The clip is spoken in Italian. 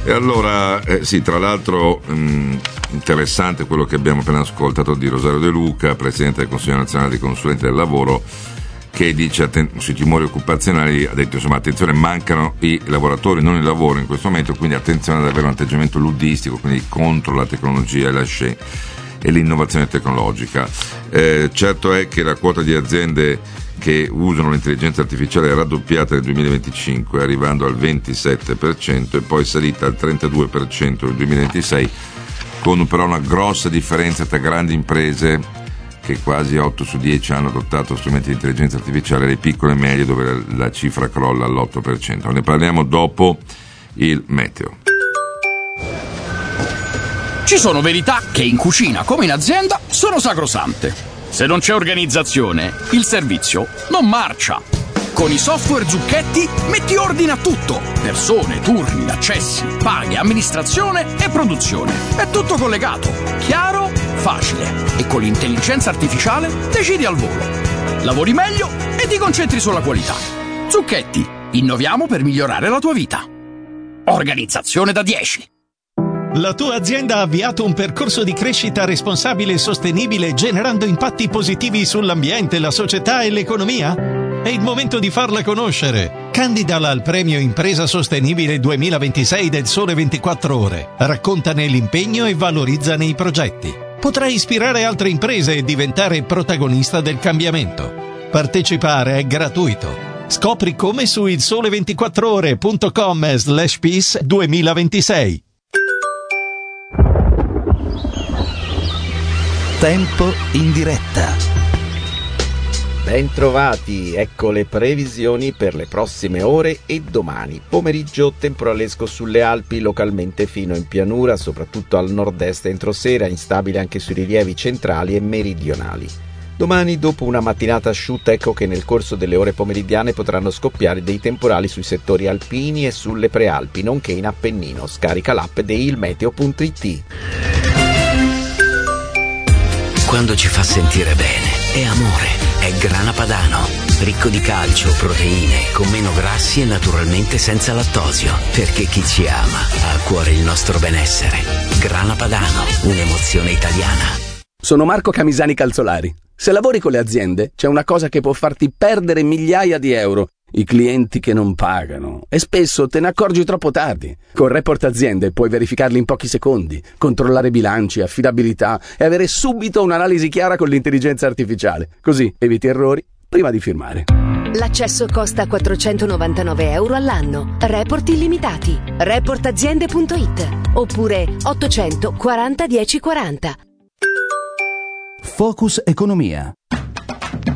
E allora, sì, tra l'altro interessante quello che abbiamo appena ascoltato di Rosario De Luca, Presidente del Consiglio Nazionale dei Consulenti del Lavoro, che dice sui timori occupazionali, ha detto insomma attenzione, mancano i lavoratori, non il lavoro in questo momento, quindi attenzione ad avere un atteggiamento luddistico, quindi contro la tecnologia e l'innovazione tecnologica. Certo è che la quota di aziende che usano l'intelligenza artificiale è raddoppiata nel 2025, arrivando al 27% e poi salita al 32% nel 2026, con però una grossa differenza tra grandi imprese, che quasi 8 su 10 hanno adottato strumenti di intelligenza artificiale, e le piccole e medie, dove la cifra crolla all'8%. Ne parliamo dopo il meteo. Ci sono verità che in cucina come in azienda sono sacrosante. Se non c'è organizzazione, il servizio non marcia. Con i software Zucchetti metti ordine a tutto: persone, turni, accessi, paghe, amministrazione e produzione. È tutto collegato, chiaro, facile. E con l'intelligenza artificiale decidi al volo. Lavori meglio e ti concentri sulla qualità. Zucchetti, innoviamo per migliorare la tua vita. Organizzazione da 10. La tua azienda ha avviato un percorso di crescita responsabile e sostenibile, generando impatti positivi sull'ambiente, la società e l'economia? È il momento di farla conoscere. Candidala al premio Impresa Sostenibile 2026 del Sole 24 Ore. Raccontane l'impegno e valorizzane i progetti. Potrai ispirare altre imprese e diventare protagonista del cambiamento. Partecipare è gratuito. Scopri come su ilsole24ore.com/peace 2026. Tempo in diretta. Bentrovati, ecco le previsioni per le prossime ore e domani. Pomeriggio temporalesco sulle Alpi, localmente fino in pianura, soprattutto al nord-est entro sera, instabile anche sui rilievi centrali e meridionali. Domani, dopo una mattinata asciutta, ecco che nel corso delle ore pomeridiane potranno scoppiare dei temporali sui settori alpini e sulle prealpi, nonché in Appennino. Scarica l'app di ilmeteo.it. Quando ci fa sentire bene, è amore, è Grana Padano. Ricco di calcio, proteine, con meno grassi e naturalmente senza lattosio. Perché chi ci ama ha a cuore il nostro benessere. Grana Padano, un'emozione italiana. Sono Marco Camisani Calzolari. Se lavori con le aziende, c'è una cosa che può farti perdere migliaia di euro: i clienti che non pagano. E spesso te ne accorgi troppo tardi. Con Report Aziende puoi verificarli in pochi secondi, controllare bilanci, affidabilità e avere subito un'analisi chiara con l'intelligenza artificiale. Così eviti errori prima di firmare. L'accesso costa 499 euro all'anno. Report illimitati. Reportaziende.it oppure 840 1040. Focus Economia.